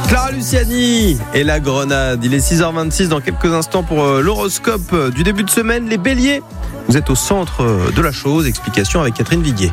Clara Luciani et la Grenade. Il est 6h26 dans quelques instants pour l'horoscope du début de semaine. Les béliers, vous êtes au centre de la chose. Explication avec Catherine Viguier.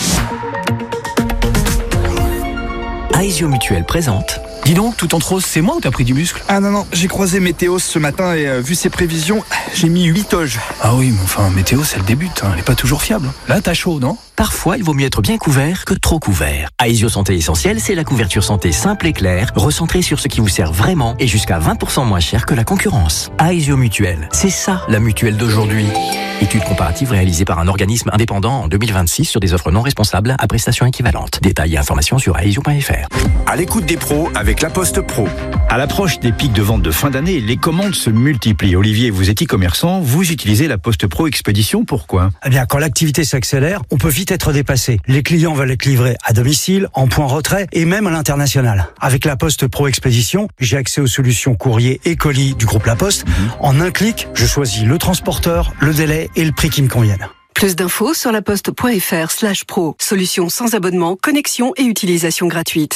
Aesio Mutuel présente. Dis donc, tout en rose, c'est moi ou t'as pris du muscle? Ah non, j'ai croisé Météos ce matin et vu ses prévisions, j'ai mis 8 oges. Ah oui, mais enfin, Météos, elle débute, elle est pas toujours fiable. Là, t'as chaud, non? Parfois, il vaut mieux être bien couvert que trop couvert. Aesio Santé Essentielle, c'est la couverture santé simple et claire, recentrée sur ce qui vous sert vraiment et jusqu'à 20% moins cher que la concurrence. Aesio Mutuel, c'est ça la mutuelle d'aujourd'hui. Étude comparative réalisée par un organisme indépendant en 2026 sur des offres non responsables à prestations équivalentes. Détails et informations sur aesio.fr. À l'écoute des pros avec La Poste Pro. À l'approche des pics de vente de fin d'année, les commandes se multiplient. Olivier, vous êtes e-commerçant, vous utilisez La Poste Pro Expédition, pourquoi? Eh bien, quand l'activité s'accélère, on peut vite être dépassé. Les clients veulent être livrés à domicile, en point retrait et même à l'international. Avec La Poste Pro Expédition, j'ai accès aux solutions courrier et colis du groupe La Poste. En un clic, je choisis le transporteur, le délai et le prix qui me conviennent. Plus d'infos sur laposte.fr/pro. Solution sans abonnement, connexion et utilisation gratuite.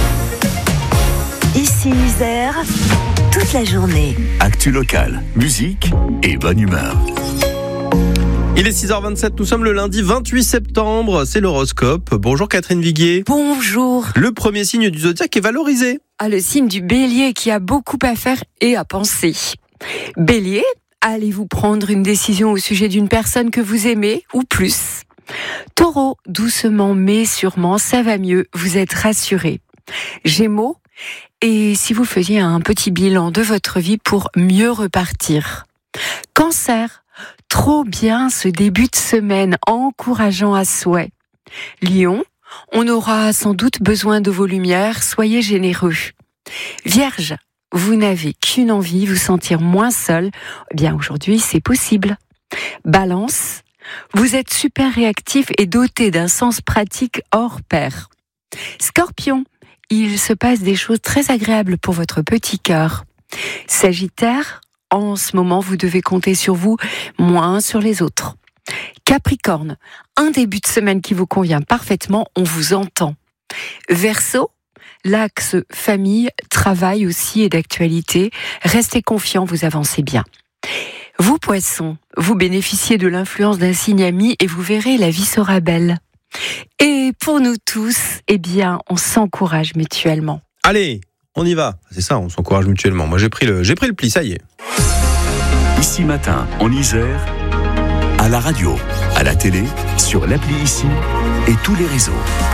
Ici Isère, toute la journée. Actu locale, musique et bonne humeur. Il est 6h27, nous sommes le lundi 28 septembre, c'est l'horoscope. Bonjour Catherine Viguier. Bonjour. Le premier signe du zodiaque est valorisé. Le signe du Bélier qui a beaucoup à faire et à penser. Bélier, allez-vous prendre une décision au sujet d'une personne que vous aimez ou plus? Taureau, doucement mais sûrement, ça va mieux, vous êtes rassuré. Gémeaux, et si vous faisiez un petit bilan de votre vie pour mieux repartir? Cancer, trop bien ce début de semaine, encourageant à souhait. Lion, on aura sans doute besoin de vos lumières, soyez généreux. Vierge, vous n'avez qu'une envie, vous sentir moins seul. Eh bien aujourd'hui, c'est possible. Balance, vous êtes super réactif et doté d'un sens pratique hors pair. Scorpion, il se passe des choses très agréables pour votre petit cœur. Sagittaire, en ce moment, vous devez compter sur vous, moins sur les autres. Capricorne, un début de semaine qui vous convient parfaitement, on vous entend. Verseau, l'axe famille, travail aussi est d'actualité. Restez confiants, vous avancez bien. Vous, Poissons, vous bénéficiez de l'influence d'un signe ami et vous verrez, la vie sera belle. Et pour nous tous, eh bien, on s'encourage mutuellement. Allez, on y va. C'est ça, on s'encourage mutuellement. Moi, j'ai pris le pli, ça y est. Ici Matin, en Isère, à la radio, à la télé, sur l'appli Ici et tous les réseaux.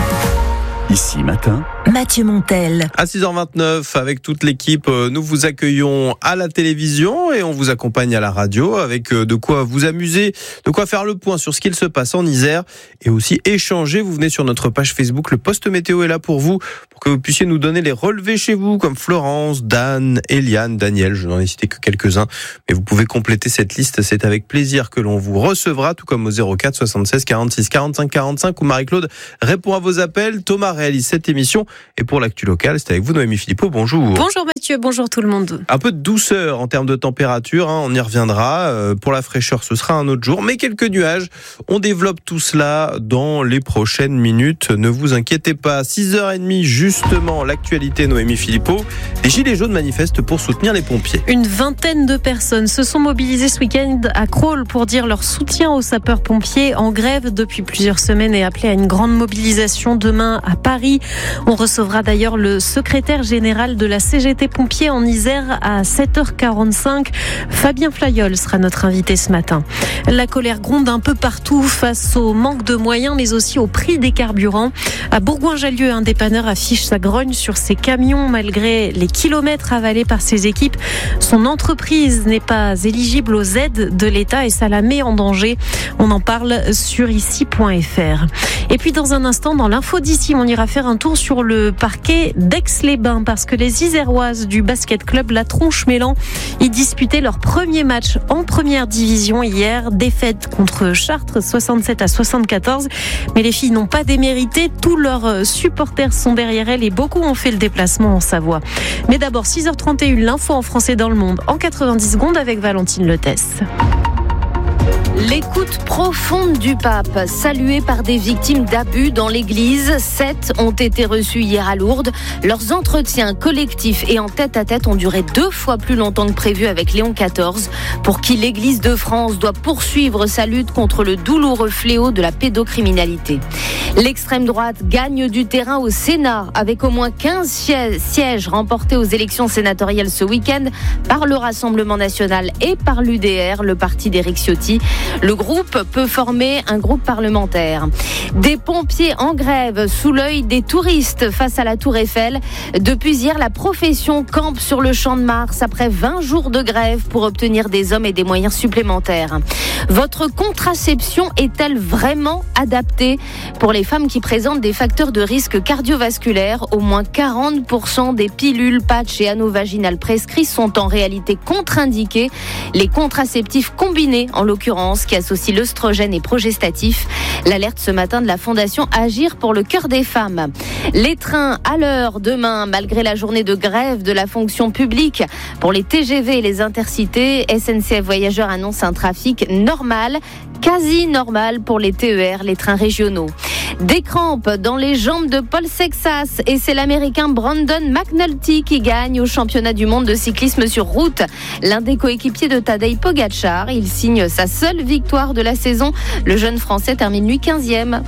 Ici Matin, Mathieu Montel. À 6h29, avec toute l'équipe, nous vous accueillons à la télévision et on vous accompagne à la radio avec de quoi vous amuser, de quoi faire le point sur ce qu'il se passe en Isère et aussi échanger. Vous venez sur notre page Facebook, le poste météo est là pour vous, pour que vous puissiez nous donner les relevés chez vous, comme Florence, Dan, Eliane, Daniel, je n'en ai cité que quelques-uns, mais vous pouvez compléter cette liste, c'est avec plaisir que l'on vous recevra, tout comme au 04 76 46 45 45 où Marie-Claude répond à vos appels. Thomas réalise cette émission. Et pour l'actu locale, c'est avec vous Noémie Philippot, bonjour. Bonjour Mathieu, bonjour tout le monde. Un peu de douceur en termes de température, on y reviendra. Pour la fraîcheur, ce sera un autre jour, mais quelques nuages. On développe tout cela dans les prochaines minutes, ne vous inquiétez pas. 6h30 justement, l'actualité Noémie Philippot. Les Gilets jaunes manifestent pour soutenir les pompiers. Une vingtaine de personnes se sont mobilisées ce week-end à Crolles pour dire leur soutien aux sapeurs-pompiers en grève depuis plusieurs semaines et appeler à une grande mobilisation demain à Paris. On recevra d'ailleurs le secrétaire général de la CGT Pompiers en Isère à 7h45. Fabien Flayol sera notre invité ce matin. La colère gronde un peu partout face au manque de moyens, mais aussi au prix des carburants. À Bourgoin-Jallieu, un dépanneur affiche sa grogne sur ses camions malgré les kilomètres avalés par ses équipes. Son entreprise n'est pas éligible aux aides de l'État et ça la met en danger. On en parle sur ici.fr. Et puis dans un instant, dans l'info d'ici, on ira faire un tour sur le parquet d'Aix-les-Bains parce que les Iséroises du basket club La Tronche-Mélan y disputaient leur premier match en première division hier. Défaite contre Chartres 67-74. Mais les filles n'ont pas démérité. Tous leurs supporters sont derrière elles et beaucoup ont fait le déplacement en Savoie. Mais d'abord 6h31, l'info en français dans le monde en 90 secondes avec Valentine Letès. L'écoute profonde du pape, saluée par des victimes d'abus dans l'église. 7 ont été reçus hier à Lourdes. Leurs entretiens collectifs et en tête-à-tête ont duré 2 fois plus longtemps que prévu avec Léon XIV, pour qui l'église de France doit poursuivre sa lutte contre le douloureux fléau de la pédocriminalité. L'extrême droite gagne du terrain au Sénat, avec au moins 15 sièges remportés aux élections sénatoriales ce week-end par le Rassemblement national et par l'UDR, le parti d'Éric Ciotti. Le groupe peut former un groupe parlementaire. Des pompiers en grève sous l'œil des touristes face à la Tour Eiffel. Depuis hier, la profession campe sur le Champ de Mars après 20 jours de grève pour obtenir des hommes et des moyens supplémentaires. Votre contraception est-elle vraiment adaptée pour les femmes qui présentent des facteurs de risque cardiovasculaire? Au moins 40% des pilules, patchs et anneaux vaginales prescrits sont en réalité contre-indiqués. Les contraceptifs combinés, en l'occurrence, qui associent l'œstrogène et progestatif. L'alerte ce matin de la Fondation Agir pour le cœur des femmes. Les trains à l'heure demain, malgré la journée de grève de la fonction publique. Pour les TGV et les intercités, SNCF Voyageurs annonce un trafic normal, quasi normal pour les TER, les trains régionaux. Des crampes dans les jambes de Paul Sexas et c'est l'Américain Brandon McNulty qui gagne au championnat du monde de cyclisme sur route. L'un des coéquipiers de Tadej Pogačar, il signe sa seule victoire de la saison. Le jeune Français termine lui 15e.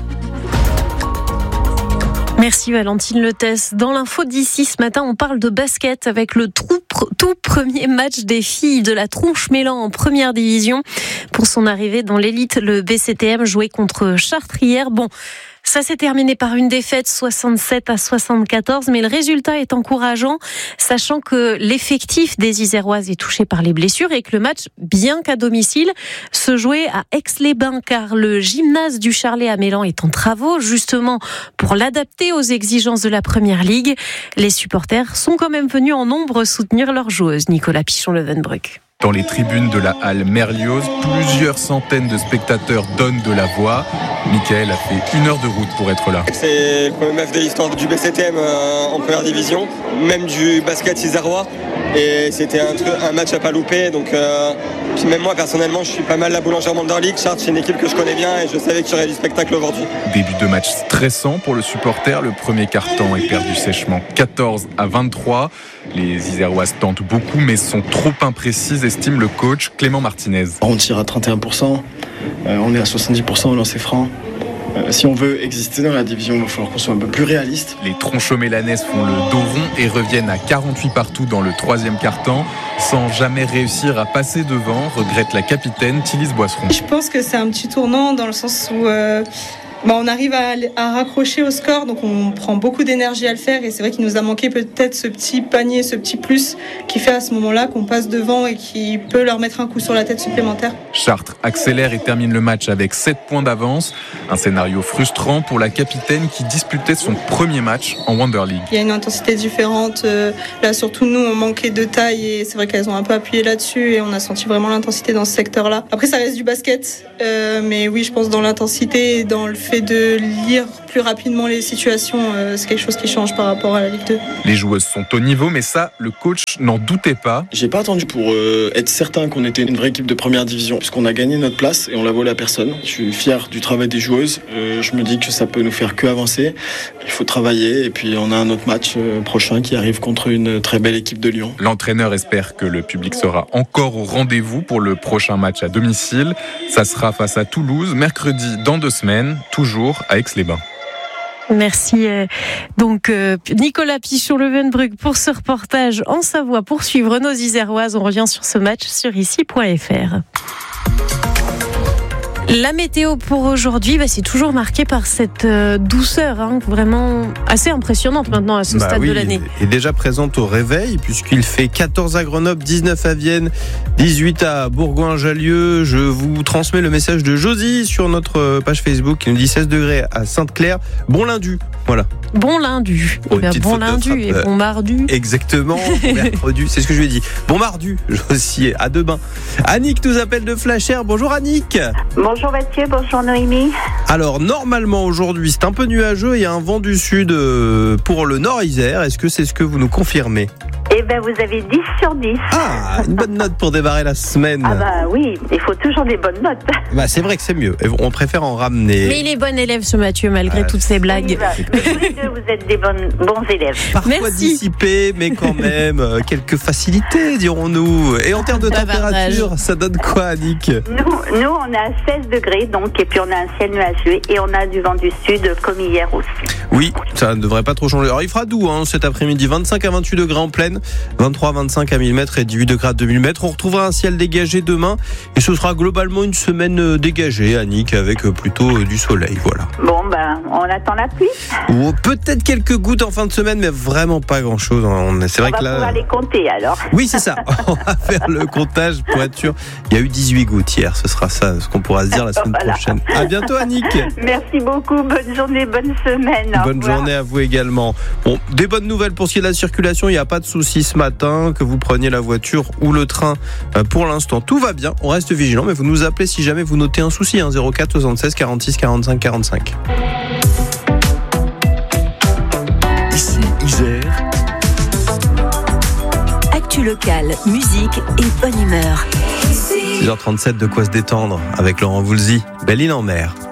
Merci Valentine Lethès. Dans l'info d'ici ce matin, on parle de basket avec le tout premier match des filles de la Tronche-Mélan en première division. Pour son arrivée dans l'élite, le BCTM jouait contre Chartres hier. Bon, ça s'est terminé par une défaite 67-74, mais le résultat est encourageant, sachant que l'effectif des Iséroises est touché par les blessures et que le match, bien qu'à domicile, se jouait à Aix-les-Bains, car le gymnase du Charlet à Mélan est en travaux, justement pour l'adapter aux exigences de la Première Ligue. Les supporters sont quand même venus en nombre soutenir leurs joueuses. Nicolas Pichon-Levenbruck. Dans les tribunes de la halle Merlioz, plusieurs centaines de spectateurs donnent de la voix. Michael a fait 1 heure de route pour être là. C'est le premier match de l'histoire du BCTM en première division, même du basket isérois. Et c'était un match à pas louper. Donc, puis même moi, personnellement, je suis pas mal la boulangère Wonder League. Chartres, c'est une équipe que je connais bien et je savais qu'il y aurait du spectacle aujourd'hui. Début de match stressant pour le supporter. Le premier quart-temps est perdu sèchement 14-23. Les Iséroises tentent beaucoup mais sont trop imprécises, estime le coach Clément Martinez. On tire à 31%, on est à 70% au lancer franc. Si on veut exister dans la division, il va falloir qu'on soit un peu plus réaliste. Les Tronchaux-Mélanaises font le dos rond et reviennent à 48 partout dans le troisième quart-temps, sans jamais réussir à passer devant, regrette la capitaine Thyllis Boisseron. Je pense que c'est un petit tournant dans le sens où on arrive à raccrocher au score, donc on prend beaucoup d'énergie à le faire et c'est vrai qu'il nous a manqué peut-être ce petit panier, ce petit plus qui fait à ce moment-là qu'on passe devant et qui peut leur mettre un coup sur la tête supplémentaire. Chartres accélère et termine le match avec 7 points d'avance. Un scénario frustrant pour la capitaine qui disputait son premier match en Wonder League. Il y a une intensité différente. Là, surtout nous, on manquait de taille et c'est vrai qu'elles ont un peu appuyé là-dessus et on a senti vraiment l'intensité dans ce secteur-là. Après, ça reste du basket, mais oui, je pense dans l'intensité et dans le fait de lire plus rapidement les situations, c'est quelque chose qui change par rapport à la Ligue 2. Les joueuses sont au niveau, mais ça, le coach n'en doutait pas. J'ai pas attendu pour être certain qu'on était une vraie équipe de première division, puisqu'on a gagné notre place et on l'a volé à personne. Je suis fier du travail des joueuses. Je me dis que ça peut nous faire que avancer. Il faut travailler et puis on a un autre match prochain qui arrive contre une très belle équipe de Lyon. L'entraîneur espère que le public sera encore au rendez-vous pour le prochain match à domicile. Ça sera face à Toulouse, mercredi dans 2 semaines, toujours à Aix-les-Bains. Merci donc Nicolas Pichon-Levenbruck pour ce reportage en Savoie. Pour suivre nos Iséroises, on revient sur ce match sur ici.fr. La météo pour aujourd'hui, c'est toujours marqué par cette douceur, vraiment assez impressionnante maintenant à ce stade de l'année. Et déjà présente au réveil, puisqu'il fait 14 à Grenoble, 19 à Vienne, 18 à Bourgoin-Jallieu. Je vous transmets le message de Josie sur notre page Facebook qui nous dit 16 degrés à Sainte-Claire. Bon lundi, voilà. Bon lundi, bon lundi et bon mardi. Exactement, bon mercredi, c'est ce que je lui ai dit. Bon mardi, Josie, à Debain. Annick nous appelle de Flachère. Bonjour Annick. Bonjour Mathieu, bonjour Noémie. Alors normalement aujourd'hui c'est un peu nuageux, il y a un vent du sud pour le Nord-Isère. Est-ce que c'est ce que vous nous confirmez ? Eh ben, vous avez 10 sur 10. Ah, une bonne note pour démarrer la semaine. Ah bah oui, il faut toujours des bonnes notes. Bah c'est vrai que c'est mieux. On préfère en ramener. Mais il est bon élève ce Mathieu, malgré toutes ces blagues. Mais tous les deux, vous êtes des bons élèves. Parfois dissipés, mais quand même, quelques facilités, dirons-nous. Et en termes de température, ça donne quoi, Annick ? Nous, on est à 16 degrés, donc, et puis on a un ciel nuageux, et on a du vent du sud, comme hier aussi. Oui, ça ne devrait pas trop changer. Alors il fera doux cet après-midi, 25 à 28 degrés en plaine, 23 à 25 à 1000 mètres et 18 degrés à 2000 mètres. On retrouvera un ciel dégagé demain et ce sera globalement une semaine dégagée, Annick, avec plutôt du soleil. Voilà. Bon, ben, on attend la pluie. Ou peut-être quelques gouttes en fin de semaine, mais vraiment pas grand-chose. C'est vrai on que va là... pouvoir les compter alors. Oui, c'est ça. On va faire le comptage pour être sûr. Il y a eu 18 gouttes hier. Ce sera ça, ce qu'on pourra se dire la semaine prochaine. À bientôt, Annick. Merci beaucoup. Bonne journée, bonne semaine. Bonne journée à vous également. Bon, des bonnes nouvelles pour ce qui est de la circulation. Il n'y a pas de souci ce matin, que vous preniez la voiture ou le train. Pour l'instant, tout va bien. On reste vigilant, mais vous nous appelez si jamais vous notez un souci. 04 76 46 45 45. Ici, Isère. Actu locale, musique et bonne humeur. 6h37, de quoi se détendre avec Laurent Voulzy. Belle île en mer.